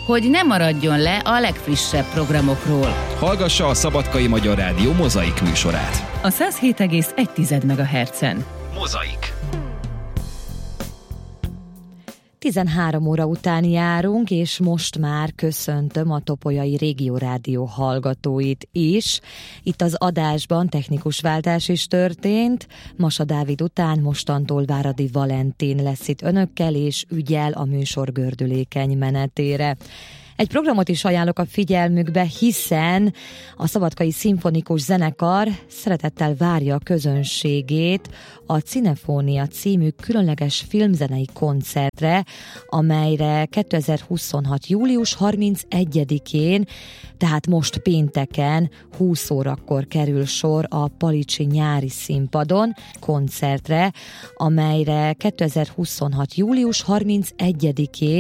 hogy ne maradjon le a legfrissebb programokról. Hallgassa a Szabadkai Magyar Rádió Mozaik műsorát. A 107,1 MHz-en. Mozaik. 13 óra után járunk, és most már köszöntöm a Topolyai Régiórádió hallgatóit is. Itt az adásban technikus váltás is történt. Masa Dávid után mostantól Váradi Valentin lesz itt önökkel, és ügyel a műsor gördülékeny menetére. Egy programot is ajánlok a figyelmükbe, hiszen a Szabadkai Szimfonikus Zenekar szeretettel várja a közönségét a Cinefónia című különleges filmzenei koncertre, amelyre 2026. július 31-én, tehát most pénteken 20 órakor kerül sor a Palicsi nyári színpadon koncertre, amelyre 2026. július 31-én